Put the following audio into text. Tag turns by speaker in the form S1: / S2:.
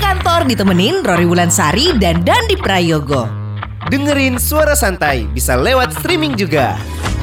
S1: kantor ditemenin Rory Wulansari dan Dandi Prayogo.
S2: Dengerin Suara Santai bisa lewat streaming juga.